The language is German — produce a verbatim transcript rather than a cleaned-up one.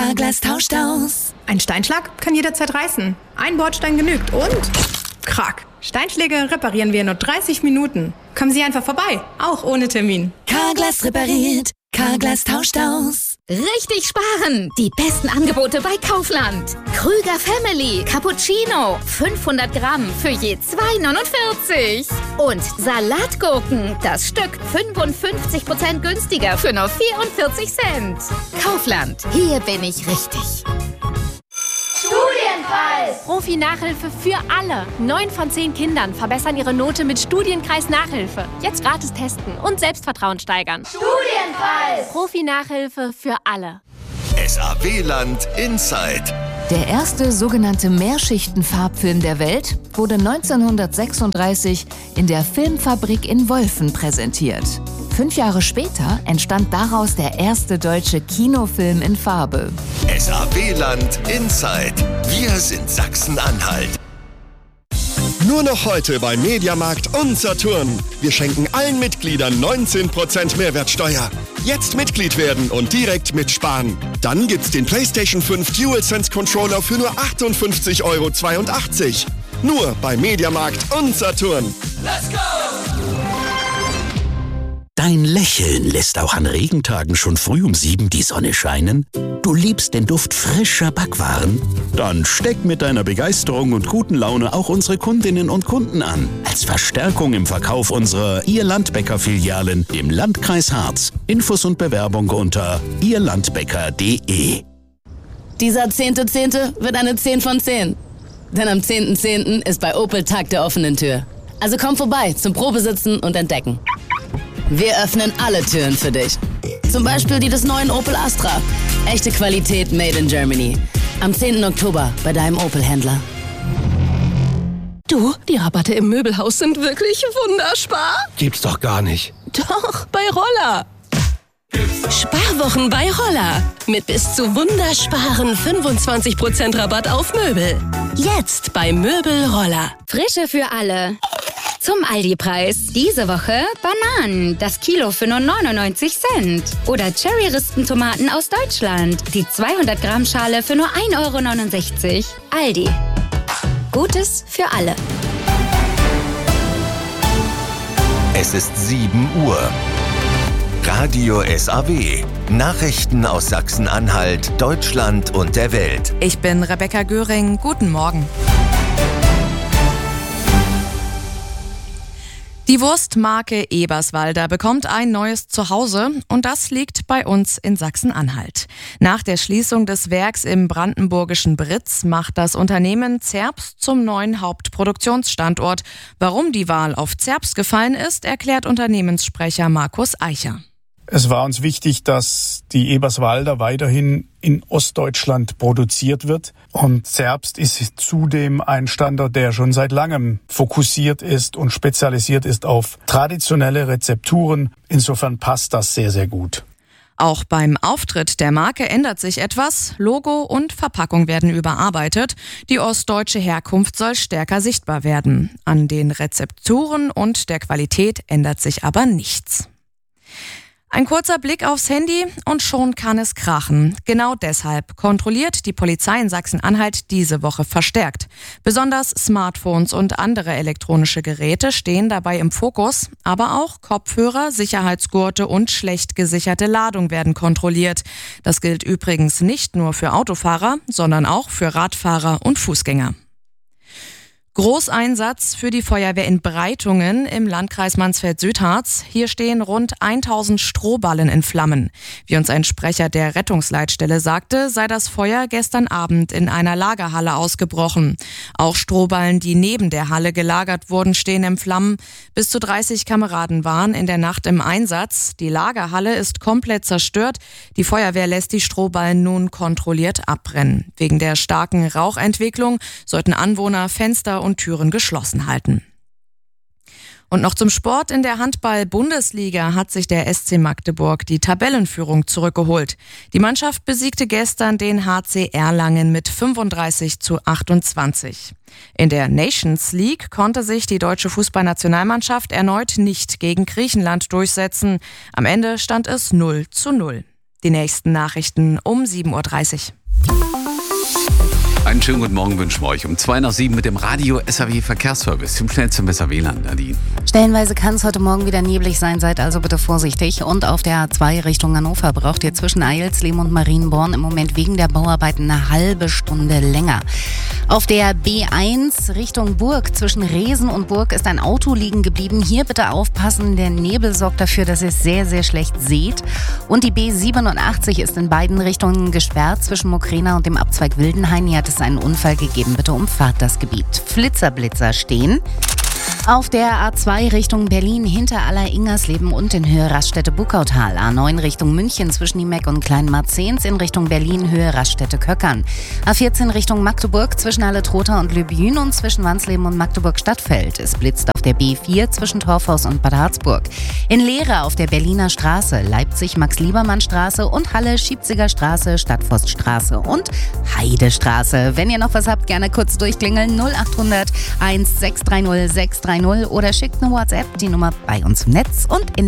Carglass tauscht aus. Ein Steinschlag kann jederzeit reißen. Ein Bordstein genügt und... Krack. Steinschläge reparieren wir in nur dreißig Minuten. Kommen Sie einfach vorbei, auch ohne Termin. Carglass repariert. Carglass tauscht aus. Richtig sparen! Die besten Angebote bei Kaufland. Krüger Family Cappuccino. fünfhundert Gramm für je zwei neunundvierzig. Und Salatgurken. Das Stück fünfundfünfzig Prozent günstiger für nur vierundvierzig Cent. Kaufland. Hier bin ich richtig. Studienkreis! Profi-Nachhilfe für alle. Neun von zehn Kindern verbessern ihre Note mit Studienkreis-Nachhilfe. Jetzt gratis testen und Selbstvertrauen steigern. Studienkreis! Profi-Nachhilfe für alle. S A W-Land Inside. Der erste sogenannte Mehrschichten-Farbfilm der Welt wurde neunzehnhundertsechsunddreißig in der Filmfabrik in Wolfen präsentiert. Fünf Jahre später entstand daraus der erste deutsche Kinofilm in Farbe. S A W-Land Inside. Wir sind Sachsen-Anhalt. Nur noch heute bei Mediamarkt und Saturn. Wir schenken allen Mitgliedern neunzehn Prozent Mehrwertsteuer. Jetzt Mitglied werden und direkt mitsparen. Dann gibt's den PlayStation fünf DualSense Controller für nur achtundfünfzig Euro zweiundachtzig. Nur bei Mediamarkt und Saturn. Let's go! Dein Lächeln lässt auch an Regentagen schon früh um sieben die Sonne scheinen? Du liebst den Duft frischer Backwaren? Dann steck mit deiner Begeisterung und guten Laune auch unsere Kundinnen und Kunden an. Als Verstärkung im Verkauf unserer Ihr Landbäcker-Filialen im Landkreis Harz. Infos und Bewerbung unter ihr landbäcker punkt de. Dieser zehnte Zehnte wird eine zehn von zehn. Denn am zehnten Zehnten ist bei Opel Tag der offenen Tür. Also komm vorbei zum Probesitzen und Entdecken. Wir öffnen alle Türen für dich. Zum Beispiel die des neuen Opel Astra. Echte Qualität made in Germany. Am zehnten Oktober bei deinem Opel-Händler. Du, die Rabatte im Möbelhaus sind wirklich wunderspar. Gibt's doch gar nicht. Doch, bei Roller. Sparwochen bei Roller. Mit bis zu wundersparen fünfundzwanzig Prozent Rabatt auf Möbel. Jetzt bei Möbel Roller. Frische für alle. Zum Aldi-Preis. Diese Woche Bananen. Das Kilo für nur neunundneunzig Cent. Oder Cherry-Rispen-Tomaten aus Deutschland. Die zweihundert Gramm Schale für nur ein Euro neunundsechzig. Aldi. Gutes für alle. Es ist sieben Uhr. Radio S A W. Nachrichten aus Sachsen-Anhalt, Deutschland und der Welt. Ich bin Rebecca Göring. Guten Morgen. Die Wurstmarke Eberswalder bekommt ein neues Zuhause und das liegt bei uns in Sachsen-Anhalt. Nach der Schließung des Werks im brandenburgischen Britz macht das Unternehmen Zerbst zum neuen Hauptproduktionsstandort. Warum die Wahl auf Zerbst gefallen ist, erklärt Unternehmenssprecher Markus Eicher. Es war uns wichtig, dass die Eberswalder weiterhin in Ostdeutschland produziert wird. Und Zerbst ist zudem ein Standort, der schon seit langem fokussiert ist und spezialisiert ist auf traditionelle Rezepturen. Insofern passt das sehr, sehr gut. Auch beim Auftritt der Marke ändert sich etwas. Logo und Verpackung werden überarbeitet. Die ostdeutsche Herkunft soll stärker sichtbar werden. An den Rezepturen und der Qualität ändert sich aber nichts. Ein kurzer Blick aufs Handy und schon kann es krachen. Genau deshalb kontrolliert die Polizei in Sachsen-Anhalt diese Woche verstärkt. Besonders Smartphones und andere elektronische Geräte stehen dabei im Fokus, aber auch Kopfhörer, Sicherheitsgurte und schlecht gesicherte Ladung werden kontrolliert. Das gilt übrigens nicht nur für Autofahrer, sondern auch für Radfahrer und Fußgänger. Großeinsatz für die Feuerwehr in Breitungen im Landkreis Mansfeld-Südharz. Hier stehen rund tausend Strohballen in Flammen. Wie uns ein Sprecher der Rettungsleitstelle sagte, sei das Feuer gestern Abend in einer Lagerhalle ausgebrochen. Auch Strohballen, die neben der Halle gelagert wurden, stehen in Flammen. Bis zu dreißig Kameraden waren in der Nacht im Einsatz. Die Lagerhalle ist komplett zerstört. Die Feuerwehr lässt die Strohballen nun kontrolliert abbrennen. Wegen der starken Rauchentwicklung sollten Anwohner Fenster und und Türen geschlossen halten. Und noch zum Sport. In der Handball-Bundesliga hat sich der S C Magdeburg die Tabellenführung zurückgeholt. Die Mannschaft besiegte gestern den H C Erlangen mit fünfunddreißig zu achtundzwanzig. In der Nations League konnte sich die deutsche Fußballnationalmannschaft erneut nicht gegen Griechenland durchsetzen. Am Ende stand es null zu null. Die nächsten Nachrichten um sieben Uhr dreißig. Einen schönen guten Morgen wünschen wir euch um zwei nach sieben mit dem Radio S A W Verkehrsservice. Zum schnellsten besser W L A N, Nadine. Stellenweise kann es heute Morgen wieder neblig sein, seid also bitte vorsichtig. Und auf der A zwei Richtung Hannover braucht ihr zwischen Eilsleben und Marienborn im Moment wegen der Bauarbeiten eine halbe Stunde länger. Auf der B eins Richtung Burg zwischen Resen und Burg ist ein Auto liegen geblieben. Hier bitte aufpassen, der Nebel sorgt dafür, dass ihr es sehr, sehr schlecht seht. Und die B siebenundachtzig ist in beiden Richtungen gesperrt zwischen Mokrena und dem Abzweig Wildenhain. Hier hat es einen Unfall gegeben. Bitte umfahrt das Gebiet. Flitzer-Blitzer stehen. Auf der A zwei Richtung Berlin hinter Aller-Ingersleben und in Höhe Raststätte-Buckautal. A neun Richtung München zwischen Niemeck und Kleinmarzens, in Richtung Berlin Höhe Raststätte-Köckern. A vierzehn Richtung Magdeburg zwischen Halle-Trotha und Lübjün und zwischen Wansleben und Magdeburg-Stadtfeld. Es blitzt auf der B vier zwischen Torfhaus und Bad Harzburg. In Leere auf der Berliner Straße, Leipzig-Max-Liebermann-Straße und Halle-Schiebziger Straße, Stadtforststraße und Heidestraße. Wenn ihr noch was habt, gerne kurz durchklingeln null acht hundert eins sechs drei null sechs drei null oder schickt eine WhatsApp, die Nummer bei uns im Netz und in